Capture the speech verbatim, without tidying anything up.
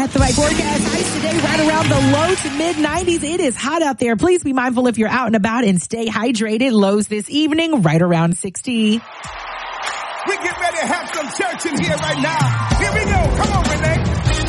off the mic forecast. Highs today right around the low to mid nineties. It is hot out there. Please be mindful if you're out and about and stay hydrated. Lows this evening right around sixty. We get ready to have some church in here right now. Here we go. Come on, Renee.